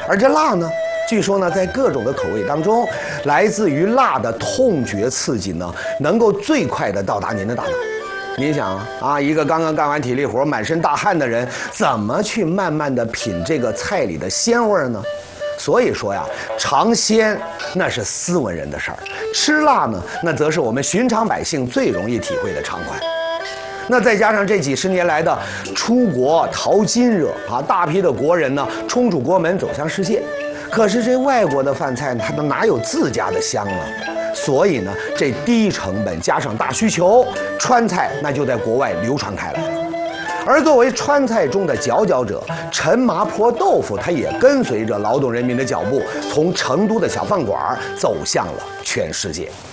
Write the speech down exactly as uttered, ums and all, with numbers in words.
而这辣呢，据说呢，在各种的口味当中，来自于辣的痛觉刺激呢，能够最快的到达您的大脑。您想啊，啊，一个刚刚干完体力活、满身大汗的人，怎么去慢慢的品这个菜里的鲜味呢？所以说呀，尝鲜那是斯文人的事儿，吃辣呢，那则是我们寻常百姓最容易体会的畅快。那再加上这几十年来的出国淘金热啊，大批的国人呢冲出国门走向世界，可是这外国的饭菜它哪有自家的香啊？所以呢，这低成本加上大需求，川菜那就在国外流传开来了。而作为川菜中的佼佼者，陈麻婆豆腐它也跟随着劳动人民的脚步，从成都的小饭馆走向了全世界。